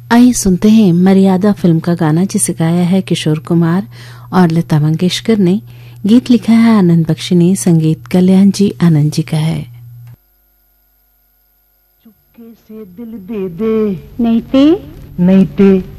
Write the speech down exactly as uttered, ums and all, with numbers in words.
आइए सुनते हैं मर्यादा फिल्म का गाना, जिसे गाया है किशोर कुमार और लता मंगेशकर ने। गीत लिखा है आनंद बख्शी ने, संगीत कल्याण जी आनंद जी का है। चुपके से दिल दे दे, नहीं ते नहीं ते